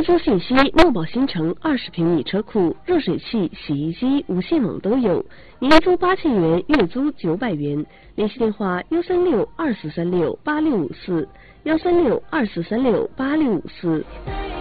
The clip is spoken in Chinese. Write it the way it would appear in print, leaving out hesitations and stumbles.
租信息：墨宝新城20平米车库，热水器、洗衣机、无线网都有，年租8000元，月租900元。联系电话：13624368654，13624368654。